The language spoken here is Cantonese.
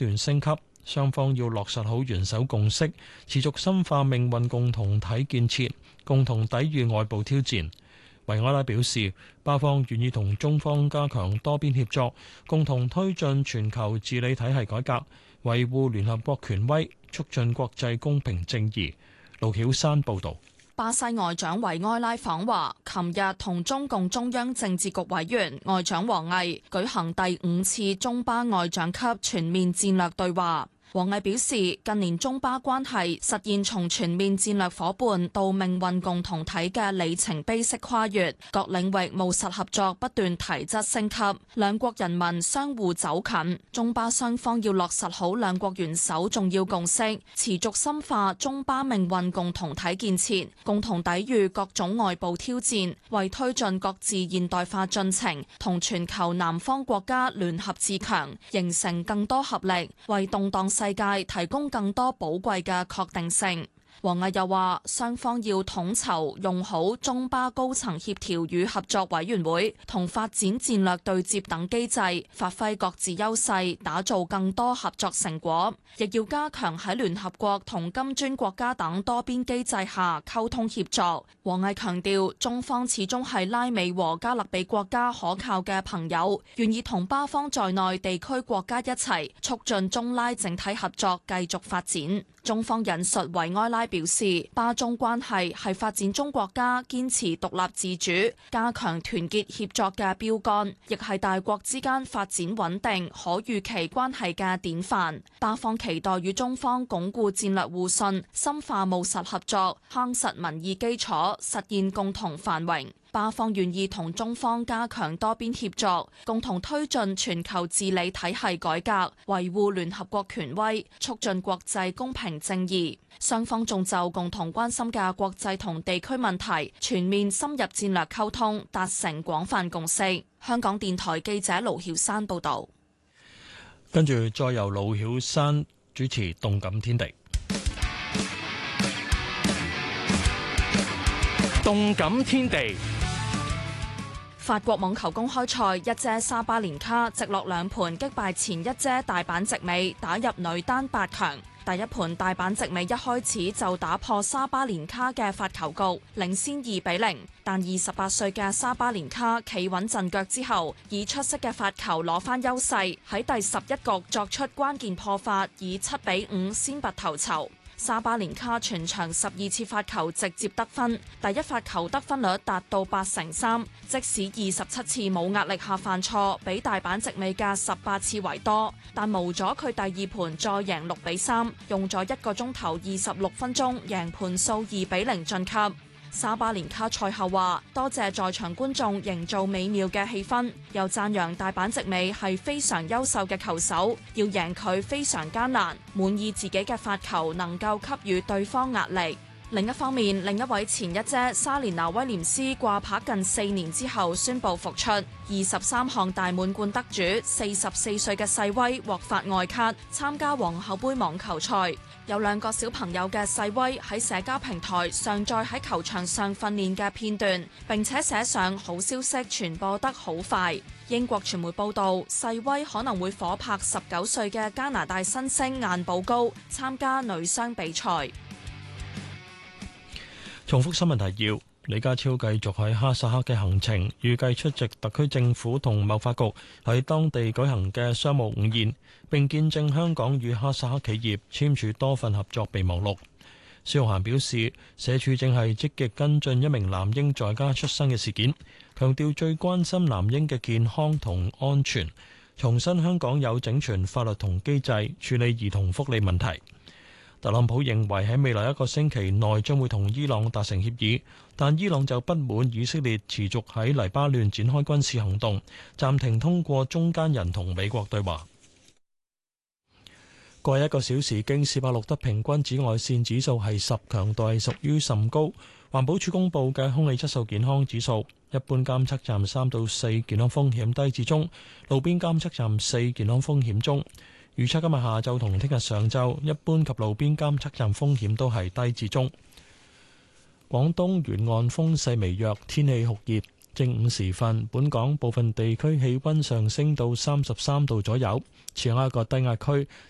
斷升級，雙方要落實好元首共識，持續深化命運共同體建設，共同抵禦外部挑戰。維埃拉表示，巴方願意同中方加強多邊協作，共同推進全球治理體系改革，維護聯合國權威，促進國際公平正義。盧曉山報導。 巴西外長維埃拉訪華，琴日同中共中央政治局委員外長王毅舉行第5次中巴外長級全面戰略對話。王毅表示，近年中巴關係實現從全面戰略夥伴到命運共同體嘅里程碑式跨越，各領域務實合作不斷提質升級，兩國人民相互走近。中巴雙方要落實好兩國元首重要共識，持續深化中巴命運共同體建設，共同抵禦各種外部挑戰，為推進各自現代化進程同全球南方國家聯合自強，形成更多合力，為動盪世界提供更多寶貴嘅確定性。王毅又話，雙方要統籌用好中巴高層協調與合作委員會同發展戰略對接等機制，發揮各自優勢，打造更多合作成果。亦要加強喺聯合國同金磚國家等多邊機制下溝通協作。王毅強調，中方始終係拉美和加勒比國家可靠嘅朋友，願意同巴方在內地區國家一齊促進中拉整體合作繼續發展。中方引述維埃拉表示，巴中關係係發展中國家堅持獨立自主、加強團結協作嘅標杆，亦係大國之間發展穩定、可預期關係嘅典範。巴方期待與中方鞏固戰略互信，深化務實合作，夯實民意基礎，實現共同繁榮。巴方願意同中方加強多邊協作，共同推進全球治理體系改革，維護聯合國權威，促進國際公平正義。雙方仲就共同關心嘅國際同地區問題全面深入戰略溝通，達成廣泛共識。香港電台記者盧曉山報導。 跟住再由盧曉山主持《動感天地》。 動感天地。 法國網球公開賽，一姐沙巴連卡直落兩盤擊敗前一姐大阪直美，打入女單8強。第一盤大阪直美一開始就打破沙巴連卡嘅發球局，領先2-0。但28歲嘅沙巴連卡企穩陣腳之後，以出色嘅發球攞返優勢，喺第11局作出關鍵破發，以7-5先拔頭籌。沙巴連卡全場12次發球直接得分，第一發球得分率達到83%，即使27次冇壓力下犯錯，比大阪直美嘅18次為多，但無阻佢第二盤再贏6-3，用咗1個鐘頭26分鐘贏盤數2-0晉級。沙巴連卡賽後話：多謝在場觀眾營造美妙嘅氣氛，又讚揚大阪直美係非常優秀嘅球手，要贏佢非常艱難，滿意自己嘅發球能夠給予對方壓力。另一方面，另一位前一姐莎蓮娜威廉斯掛牌近4年之後宣布復出，23項大滿貫得主44歲嘅細威獲發外卡參加皇后杯網球賽。有2個小朋友嘅細威喺社交平台上載喺球場上訓練嘅片段，並且寫上好消息傳播得好快。英國傳媒報道，細威可能會夥拍19歲嘅加拿大新星顏寶高參加女雙比賽。 重複新聞提要：李家超繼續喺哈薩克嘅行程，預計出席特區政府同貿發局喺當地舉行嘅商務午宴，並見證香港與哈薩克企業簽署多份合作備忘錄。蕭浩涵表示，社署正係積極跟進一名男嬰在家出生嘅事件，強調最關心男嬰嘅健康同安全，重申香港有整全法律同機制處理兒童福利問題。特朗普認為喺未來1個星期內將會同伊朗達成協議，但伊朗就不滿以色列持續喺黎巴嫩展開軍事行動，暫停通過中間人同美國對話。過去1個小時，京士柏錄得平均紫外線指數係10，強度係屬於甚高。環保署公布嘅空氣質素健康指數，一般監測站3到4，健康風險低至中；路邊監測站4，健康風險中。預測今日下晝同聽日上晝，一般及路邊監測站風險都係低至中。廣東沿岸風勢微弱，天氣酷熱。正午時分，本港部分地區氣溫上升到33度左右。此外，一個低壓區